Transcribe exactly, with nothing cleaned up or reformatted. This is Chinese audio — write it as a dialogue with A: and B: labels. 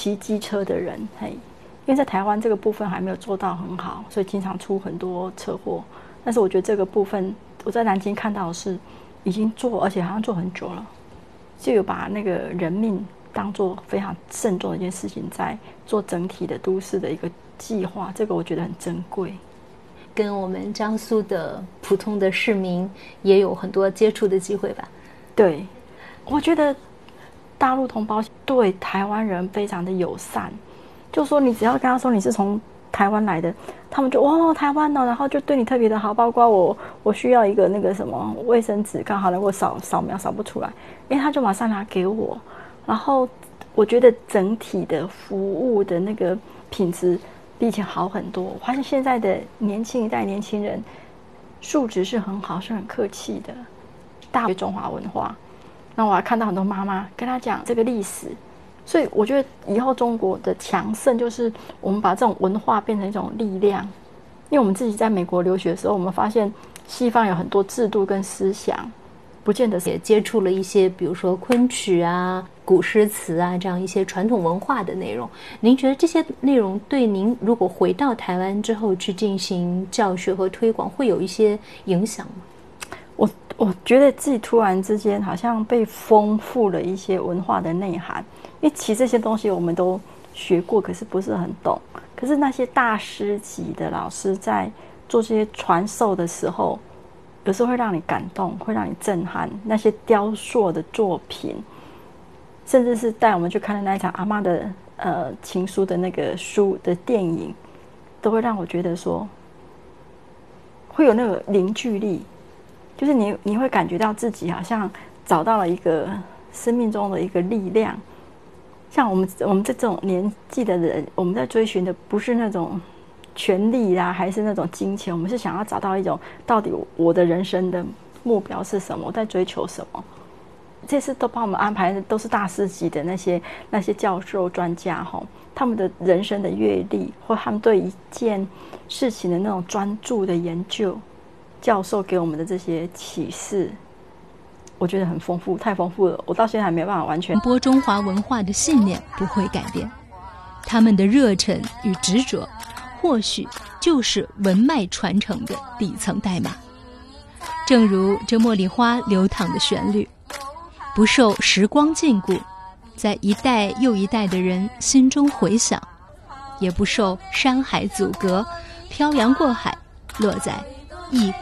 A: 骑机车的人，嘿，因为在台湾这个部分还没有做到很好，所以经常出很多车祸。但是我觉得这个部分，我在南京看到的是已经做，而且好像做很久了，就有把那个人命当作非常慎重的一件事情，在做整体的都市的一个计划，这个我觉得很珍贵。
B: 跟我们江苏的普通的市民也有很多接触的机会吧？
A: 对，我觉得大陆同胞对台湾人非常的友善，就说你只要跟他说你是从台湾来的，他们就哇台湾哦，然后就对你特别的好，包括我我需要一个那个什么卫生纸，刚好能够扫扫描扫不出来，因为他就马上拿给我，然后我觉得整体的服务的那个品质比以前好很多。我发现现在的年轻一代年轻人素质是很好，是很客气的，大于中华文化。那我还看到很多妈妈跟他讲这个历史，所以我觉得以后中国的强盛就是我们把这种文化变成一种力量。因为我们自己在美国留学的时候，我们发现西方有很多制度跟思想，不见得
B: 也接触了一些，比如说昆曲啊、古诗词啊这样一些传统文化的内容。您觉得这些内容对您如果回到台湾之后去进行教学和推广，会有一些影响吗？
A: 我我觉得自己突然之间好像被丰富了一些文化的内涵，因为其实这些东西我们都学过，可是不是很懂。可是那些大师级的老师在做这些传授的时候，有时候会让你感动，会让你震撼。那些雕塑的作品，甚至是带我们去看的那一场阿嬷的呃情书的那个书的电影，都会让我觉得说，会有那个凝聚力。就是你你会感觉到自己好像找到了一个生命中的一个力量。像我们我们这种年纪的人，我们在追寻的不是那种权力啦，还是那种金钱，我们是想要找到一种到底我的人生的目标是什么，我在追求什么。这次都帮我们安排的都是大师级的那些那些教授专家哈，他们的人生的阅历，或他们对一件事情的那种专注的研究，教授给我们的这些启示，我觉得很丰富，太丰富了，我到现在还没办法完全。
C: 传播中华文化的信念不会改变，他们的热忱与执着，或许就是文脉传承的底层代码。正如这茉莉花流淌的旋律，不受时光禁锢，在一代又一代的人心中回响，也不受山海阻隔，漂洋过海，落在异